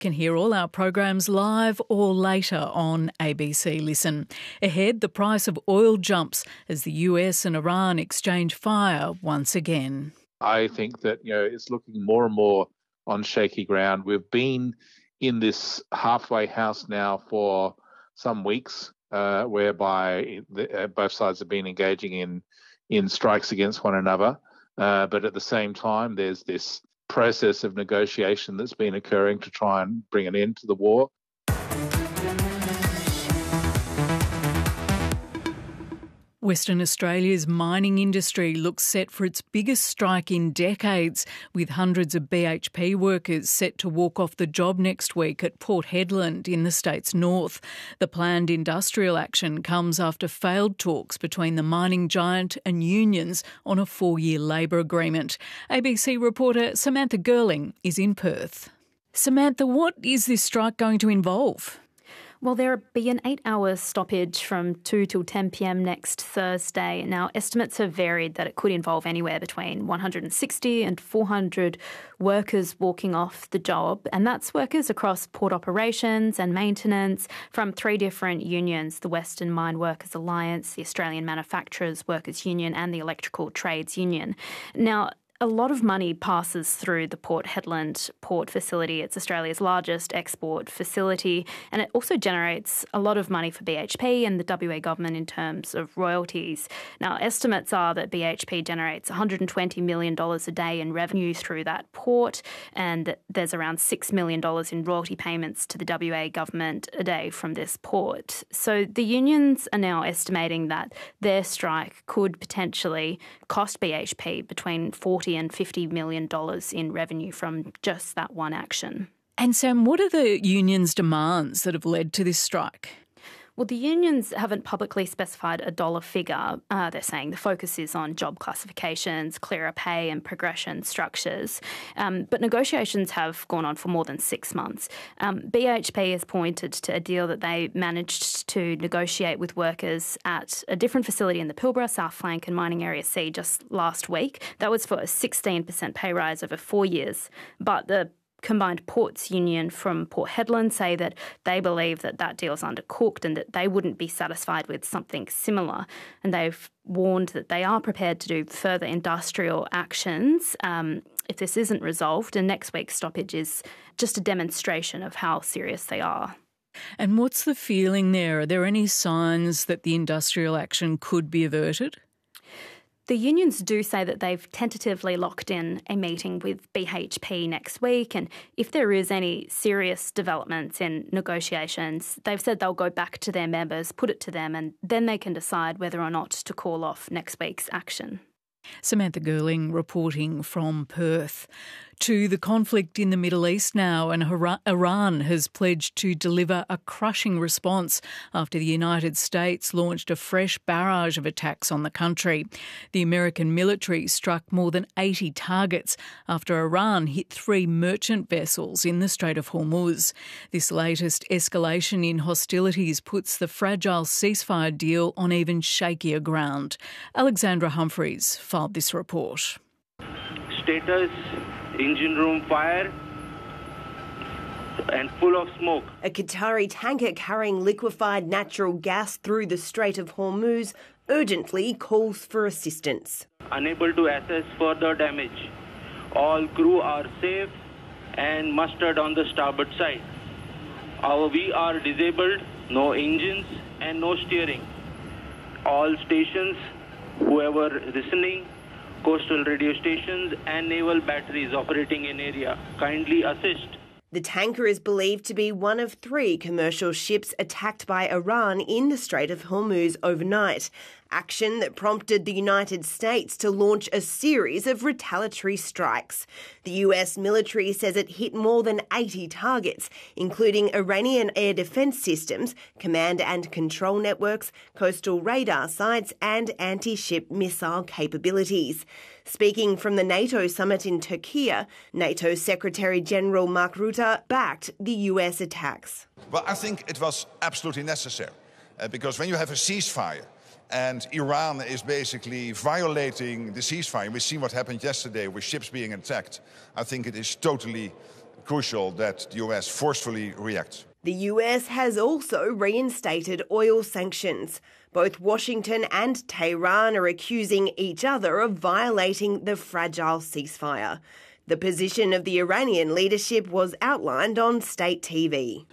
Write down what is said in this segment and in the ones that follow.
Can hear all our programs live or later on ABC Listen. Ahead, the price of oil jumps as the US and Iran exchange fire once again. I think that it's looking more and more on shaky ground. We've been in this halfway house now for some weeks, whereby both sides have been engaging in strikes against one another. But at the same time, there's this process of negotiation that's been occurring to try and bring an end to the war. Western Australia's mining industry looks set for its biggest strike in decades, with hundreds of BHP workers set to walk off the job next week at Port Hedland in the state's north. The planned industrial action comes after failed talks between the mining giant and unions on a 4-year labour agreement. ABC reporter Samantha Girling is in Perth. Samantha, what is this strike going to involve? Well, there'll be an 8-hour stoppage from 2 till 10 p.m. next Thursday. Now, estimates have varied that it could involve anywhere between 160 and 400 workers walking off the job, and that's workers across port operations and maintenance from 3 different unions: the Western Mine Workers Alliance, the Australian Manufacturers Workers Union and the Electrical Trades Union. Now, a lot of money passes through the Port Hedland port facility. It's Australia's largest export facility, and it also generates a lot of money for BHP and the WA government in terms of royalties. Now, estimates are that BHP generates $120 million a day in revenue through that port, and there's around $6 million in royalty payments to the WA government a day from this port. So the unions are now estimating that their strike could potentially cost BHP between $40 and $50 million in revenue from just that one action. And Sam, what are the unions' demands that have led to this strike? Well, the unions haven't publicly specified a dollar figure. They're saying the focus is on job classifications, clearer pay and progression structures. But negotiations have gone on for more than 6 months. BHP has pointed to a deal that they managed to negotiate with workers at a different facility in the Pilbara, South Flank and Mining Area C just last week. That was for a 16% pay rise over 4 years. But the Combined Ports Union from Port Hedland say that they believe that that deal's undercooked and that they wouldn't be satisfied with something similar. And they've warned that they are prepared to do further industrial actions if this isn't resolved. And next week's stoppage is just a demonstration of how serious they are. And what's the feeling there? Are there any signs that the industrial action could be averted? The unions do say that they've tentatively locked in a meeting with BHP next week, and if there is any serious developments in negotiations, they've said they'll go back to their members, put it to them, and then they can decide whether or not to call off next week's action. Samantha Girling reporting from Perth. To the conflict in the Middle East now, and Iran has pledged to deliver a crushing response after the United States launched a fresh barrage of attacks on the country. The American military struck more than 80 targets after Iran hit 3 merchant vessels in the Strait of Hormuz. This latest escalation in hostilities puts the fragile ceasefire deal on even shakier ground. Alexandra Humphreys filed this report. Status: engine room fire and full of smoke. A Qatari tanker carrying liquefied natural gas through the Strait of Hormuz urgently calls for assistance. Unable to assess further damage. All crew are safe and mustered on the starboard side. We are disabled, no engines and no steering. All stations, whoever listening, coastal radio stations and naval batteries operating in area, kindly assist. The tanker is believed to be one of 3 commercial ships attacked by Iran in the Strait of Hormuz overnight. Action that prompted the United States to launch a series of retaliatory strikes. The US military says it hit more than 80 targets, including Iranian air defence systems, command and control networks, coastal radar sites and anti-ship missile capabilities. Speaking from the NATO summit in Turkey, NATO Secretary-General Mark Rutte backed the US attacks. Well, I think it was absolutely necessary because when you have a ceasefire, and Iran is basically violating the ceasefire. We see what happened yesterday with ships being attacked. I think it is totally crucial that the US forcefully reacts. The US has also reinstated oil sanctions. Both Washington and Tehran are accusing each other of violating the fragile ceasefire. The position of the Iranian leadership was outlined on state TV.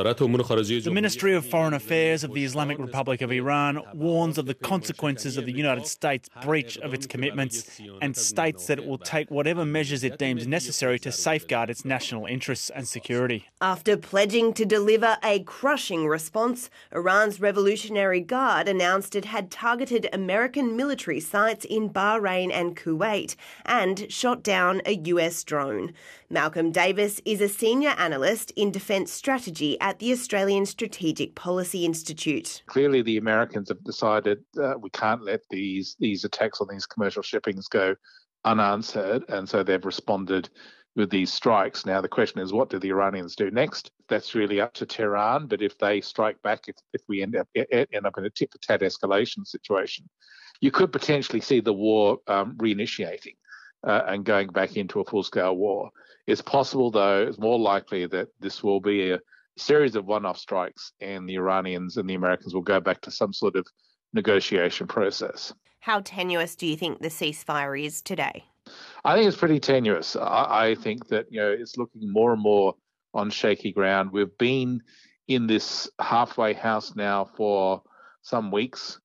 The Ministry of Foreign Affairs of the Islamic Republic of Iran warns of the consequences of the United States' breach of its commitments and states that it will take whatever measures it deems necessary to safeguard its national interests and security. After pledging to deliver a crushing response, Iran's Revolutionary Guard announced it had targeted American military sites in Bahrain and Kuwait and shot down a US drone. Malcolm Davis is a senior analyst in defence strategy at the Australian Strategic Policy Institute. Clearly, the Americans have decided we can't let these attacks on these commercial shippings go unanswered, and so they've responded with these strikes. Now, the question is, what do the Iranians do next? That's really up to Tehran, but if they strike back, if we end up in a tit-for-tat escalation situation, you could potentially see the war reinitiating. And going back into a full-scale war. It's possible, though, it's more likely that this will be a series of one-off strikes and the Iranians and the Americans will go back to some sort of negotiation process. How tenuous do you think the ceasefire is today? I think it's pretty tenuous. I think that it's looking more and more on shaky ground. We've been in this halfway house now for some weeks,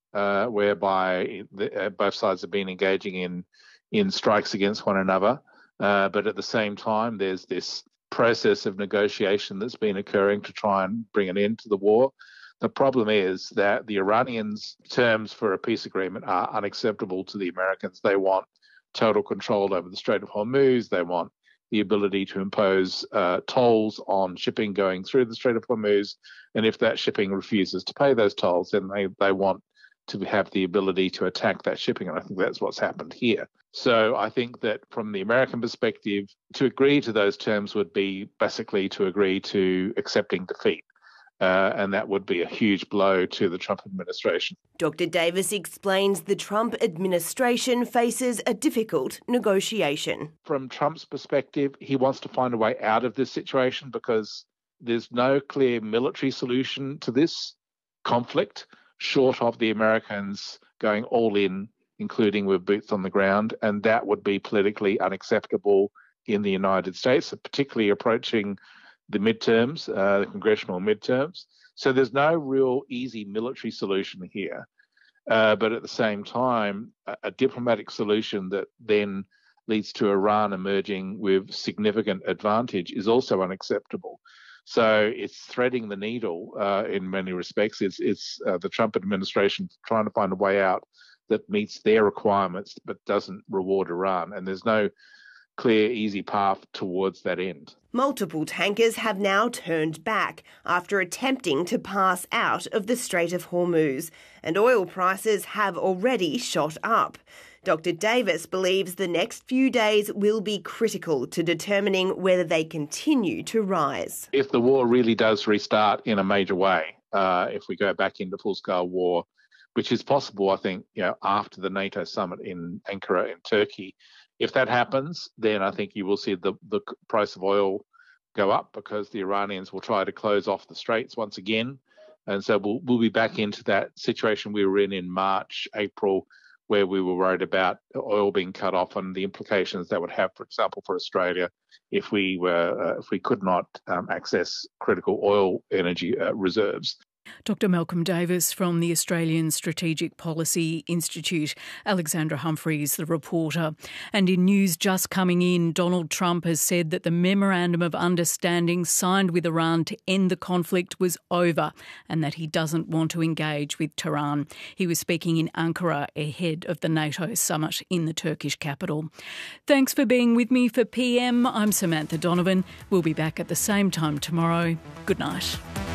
whereby both sides have been engaging in strikes against one another. But at the same time, there's this process of negotiation that's been occurring to try and bring an end to the war. The problem is that the Iranians' terms for a peace agreement are unacceptable to the Americans. They want total control over the Strait of Hormuz. They want the ability to impose tolls on shipping going through the Strait of Hormuz. And if that shipping refuses to pay those tolls, then they want to have the ability to attack that shipping. And I think that's what's happened here. So I think that from the American perspective, to agree to those terms would be basically to agree to accepting defeat. And that would be a huge blow to the Trump administration. Dr. Davis explains the Trump administration faces a difficult negotiation. From Trump's perspective, he wants to find a way out of this situation because there's no clear military solution to this conflict, short of the Americans going all in, including with boots on the ground, and that would be politically unacceptable in the United States, particularly approaching the midterms, the congressional midterms. So there's no real easy military solution here. But at the same time, a diplomatic solution that then leads to Iran emerging with significant advantage is also unacceptable. So it's threading the needle in many respects. It's the Trump administration trying to find a way out that meets their requirements but doesn't reward Iran. And there's no clear, easy path towards that end. Multiple tankers have now turned back after attempting to pass out of the Strait of Hormuz, and oil prices have already shot up. Dr. Davis believes the next few days will be critical to determining whether they continue to rise. If the war really does restart in a major way, if we go back into full-scale war, which is possible, I think, after the NATO summit in Ankara in Turkey, if that happens, then I think you will see the price of oil go up because the Iranians will try to close off the straits once again. And so we'll be back into that situation we were in March, April, where we were worried about oil being cut off and the implications that would have, for example, for Australia if we could not access critical oil energy reserves. Dr. Malcolm Davis from the Australian Strategic Policy Institute. Alexandra Humphreys, the reporter. And in news just coming in, Donald Trump has said that the Memorandum of Understanding signed with Iran to end the conflict was over and that he doesn't want to engage with Tehran. He was speaking in Ankara ahead of the NATO summit in the Turkish capital. Thanks for being with me for PM. I'm Samantha Donovan. We'll be back at the same time tomorrow. Good night.